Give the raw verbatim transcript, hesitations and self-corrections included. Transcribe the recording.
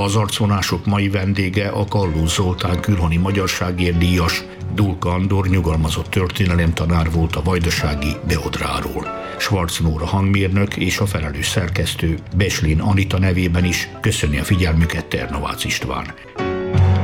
Az arcvonások mai vendége a Kalló Zoltán külhoni magyarságért díjas Dulka Andor nyugalmazott történelemtanár volt a vajdasági Beodráról. Schwarz Nóra hangmérnök és a felelős szerkesztő Beslin Anita nevében is köszöni a figyelmüket Ternovácz István.